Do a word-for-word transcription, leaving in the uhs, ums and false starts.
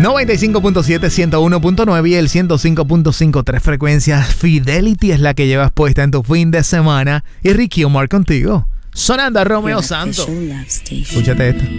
noventa y cinco punto siete, ciento uno punto nueve y el ciento cinco punto cinco. Tres frecuencias. Fidelity es la que llevas puesta en tu fin de semana. Y Ricky Omar contigo. Sonando a Romeo Santos. Escúchate esto.